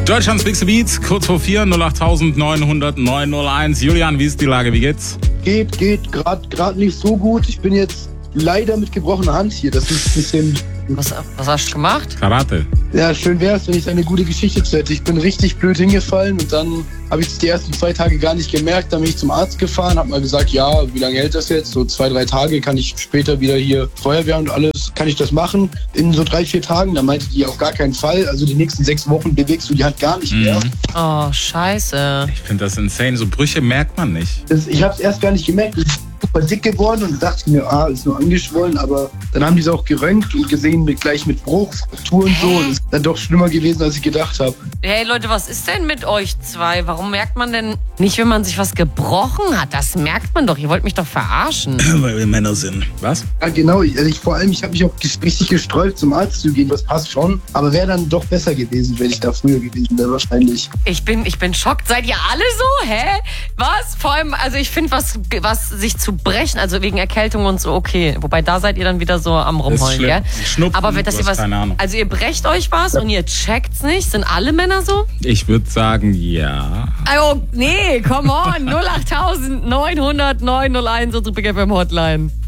Deutschlands Bigste Beats, kurz vor 4, 08000 900 901. Julian, wie ist die Lage? Wie geht's? Geht gerade nicht so gut. Ich bin jetzt leider mit gebrochener Hand hier. Das ist ein bisschen... Was hast du gemacht? Karate. Ja, schön wäre es, wenn ich eine gute Geschichte zu hätte. Ich bin richtig blöd hingefallen und dann habe ich es die ersten 2 Tage gar nicht gemerkt. Dann bin ich zum Arzt gefahren, habe mal gesagt, ja, wie lange hält das jetzt? So 2, 3 Tage, kann ich später wieder hier Feuerwehr und alles, kann ich das machen? In so 3, 4 Tagen, da meinte die auf gar keinen Fall. Also die nächsten 6 Wochen bewegst du die Hand gar nicht mehr. Oh, scheiße. Ich finde das insane. So Brüche merkt man nicht. Ich habe es erst gar nicht gemerkt. Ich bin super dick geworden und dachte mir, ist nur angeschwollen. Aber dann haben die es auch geröntgt und gesehen, gleich mit Bruch, Fraktur und so. Das ist dann doch schlimmer gewesen, als ich gedacht habe. Hey Leute, was ist denn mit euch zwei? Warum merkt man denn nicht, wenn man sich was gebrochen hat? Das merkt man doch. Ihr wollt mich doch verarschen. Weil wir Männer sind. Was? Ja, genau. Ich habe mich auch richtig gesträubt, zum Arzt zu gehen. Das passt schon. Aber wäre dann doch besser gewesen, wenn ich da früher gewesen wäre, wahrscheinlich. Ich bin schockt. Seid ihr alle so? Hä? Was? Vor allem, also ich finde, was sich zu brechen, also wegen Erkältung und so, okay. Wobei, da seid ihr dann wieder so am Rumheulen, gell? Aber dass ihr was, keine Ahnung. Also ihr brecht euch was und ihr checkt's nicht? Sind alle Männer so? Ich würde sagen, ja. Also, nee, come on. 08000 900 901, unsere Big FM Hotline.